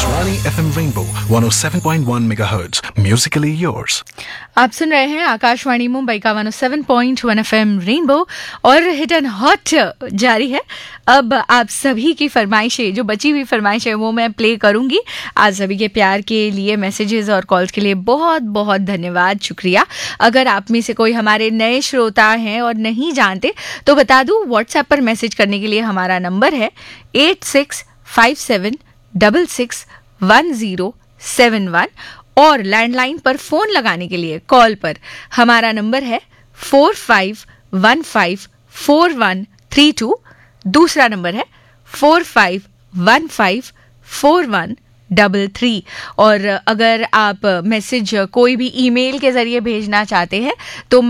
Akashvani FM Rainbow 107.1 MHz, musically yours. आप सुन रहे हैं आकाशवाणी मुंबई का 107.1 FM रेनबो और हिट एंड हॉट जारी है। अब आप सभी की फरमाइशें, जो बची हुई फरमाइशें वो मैं प्ले करूंगी। आज सभी के प्यार के लिए, मैसेजेस और कॉल्स के लिए बहुत बहुत धन्यवाद, शुक्रिया। अगर आप में से कोई हमारे नए श्रोता हैं और नहीं जानते तो बता दूं, व्हाट्सएप पर मैसेज करने के लिए हमारा नंबर है 8657661071 और लैंडलाइन पर फोन लगाने के लिए कॉल पर हमारा नंबर है 45154132। दूसरा नंबर है 45154133। और अगर आप मैसेज कोई भी ईमेल के जरिए भेजना चाहते हैं तो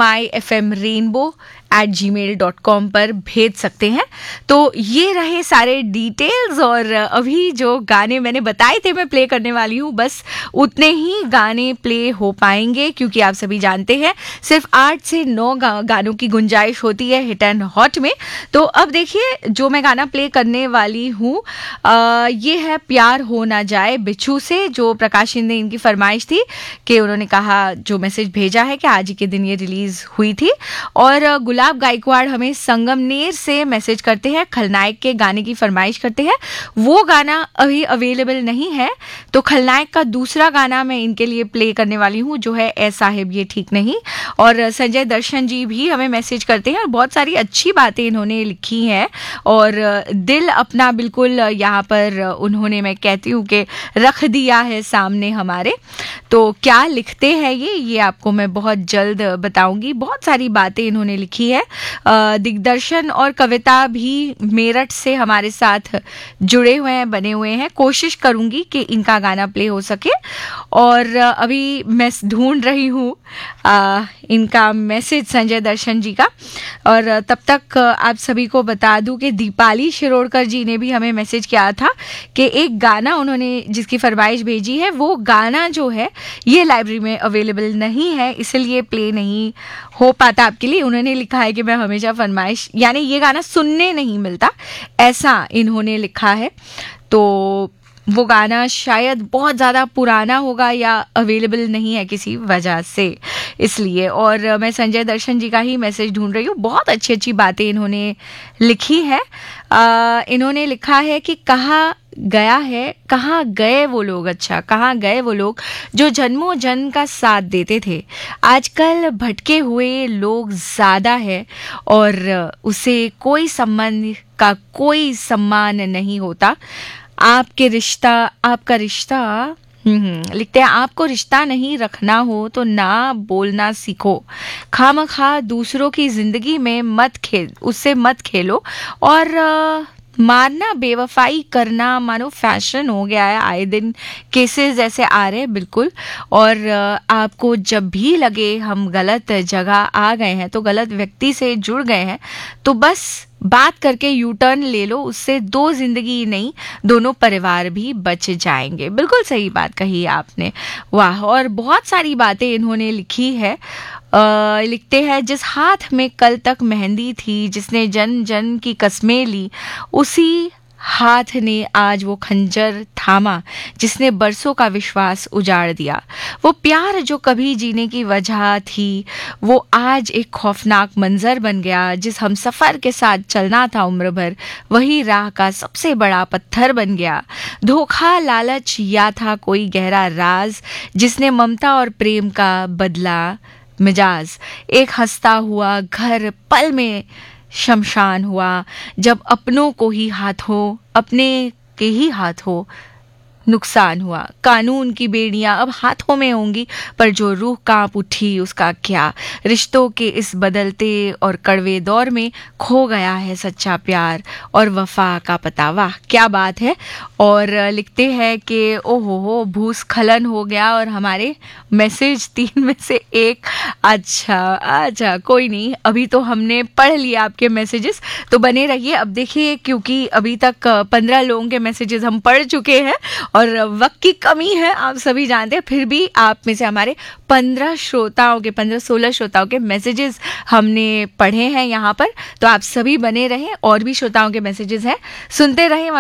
myfmrainbow@gmail.com पर भेज सकते हैं। तो ये रहे सारे डिटेल्स और अभी जो गाने मैंने बताए थे मैं प्ले करने वाली हूँ, बस उतने ही गाने प्ले हो पाएंगे क्योंकि आप सभी जानते हैं सिर्फ 8 से 9 गानों की गुंजाइश होती है हिट एंड हॉट में। तो अब देखिए जो मैं गाना प्ले करने वाली हूँ ये है प्यार हो ना जाए बिच्छू से, जो प्रकाशिन ने इनकी फरमाइश थी कि उन्होंने कहा, जो मैसेज भेजा है कि आज ही के दिन ये रिलीज हुई थी। और गुलाब गायकवाड़ हमें संगमनेर से मैसेज करते हैं, खलनायक के गाने की फरमाइश करते हैं। वो गाना अभी अवेलेबल नहीं है तो खलनायक का दूसरा गाना मैं इनके लिए प्ले करने वाली हूँ, जो है ए साहिब ये ठीक नहीं। और संजय दर्शन जी भी हमें मैसेज करते हैं और बहुत सारी अच्छी बातें इन्होंने लिखी हैं और दिल अपना बिल्कुल यहाँ पर उन्होंने, मैं कहती हूँ कि रख दिया है सामने हमारे। तो क्या लिखते हैं ये आपको मैं बहुत जल्द बताऊंगी। बहुत सारी बातें इन्होंने लिखी है। दिग्दर्शन और कविता भी मेरठ से हमारे साथ जुड़े हुए हैं, बने हुए हैं। कोशिश करूंगी कि इनका गाना प्ले हो सके। और अभी मैं ढूंढ रही हूँ इनका मैसेज संजय दर्शन जी का। और तब तक आप सभी को बता दूं कि दीपाली शिरोडकर जी ने भी हमें मैसेज किया था कि एक गाना उन्होंने जिसकी फरमाइश भेजी है, वो गाना जो है ये लाइब्रेरी में अवेलेबल नहीं है, इसलिए प्ले नहीं हो पाता आपके लिए। उन्होंने लिखा है कि मैं हमेशा फरमाइश, यानी ये गाना सुनने नहीं मिलता, ऐसा इन्होंने लिखा है। तो वो गाना शायद बहुत ज़्यादा पुराना होगा या अवेलेबल नहीं है किसी वजह से, इसलिए। और मैं संजय दर्शन जी का ही मैसेज ढूंढ रही हूँ। बहुत अच्छी अच्छी बातें इन्होंने लिखी है। इन्होंने लिखा है कि कहाँ गए वो लोग, अच्छा कहाँ गए वो लोग जो जन्मों जन्म का साथ देते थे। आजकल भटके हुए लोग ज़्यादा है और उसे कोई संबंध का कोई सम्मान नहीं होता। आपका रिश्ता लिखते हैं, आपको रिश्ता नहीं रखना हो तो ना बोलना सीखो। खामखा दूसरों की जिंदगी में उससे मत खेलो। और मारना, बेवफाई करना मानो फैशन हो गया है। आए दिन केसेस ऐसे आ रहे हैं, बिल्कुल। और आपको जब भी लगे हम गलत जगह आ गए हैं, तो गलत व्यक्ति से जुड़ गए हैं, तो बस बात करके यू टर्न ले लो। उससे 2 जिंदगी नहीं, दोनों परिवार भी बच जाएंगे। बिल्कुल सही बात कही आपने, वाह। और बहुत सारी बातें इन्होंने लिखी है। लिखते हैं, जिस हाथ में कल तक मेहंदी थी, जिसने जन जन की कस्में ली, उसी हाथ ने आज वो खंजर थामा जिसने बरसों का विश्वास उजाड़ दिया। वो प्यार जो कभी जीने की वजह थी, वो आज एक खौफनाक मंजर बन गया। जिस हम सफर के साथ चलना था उम्र भर, वही राह का सबसे बड़ा पत्थर बन गया। धोखा, लालच या था कोई गहरा राज, जिसने ममता और प्रेम का बदला मिजाज। एक हंसता हुआ घर पल में शमशान हुआ, जब अपने के ही हाथों नुकसान हुआ। कानून की बेड़ियां अब हाथों में होंगी, पर जो रूह कांप उठी उसका क्या। रिश्तों के इस बदलते और कड़वे दौर में खो गया है सच्चा प्यार और वफा का पता। वाह क्या बात है। और लिखते हैं कि ओहो भूस्खलन हो गया और हमारे मैसेज 3 में से 1। अच्छा कोई नहीं, अभी तो हमने पढ़ लिया आपके मैसेजेस, तो बने रहिए। अब देखिए, क्योंकि अभी तक 15 लोगों के मैसेजेस हम पढ़ चुके हैं और वक्त की कमी है, आप सभी जानते हैं, फिर भी आप में से हमारे 15-16 श्रोताओं के मैसेजेस हमने पढ़े हैं यहाँ पर। तो आप सभी बने रहें, और भी श्रोताओं के मैसेजेस हैं, सुनते रहें।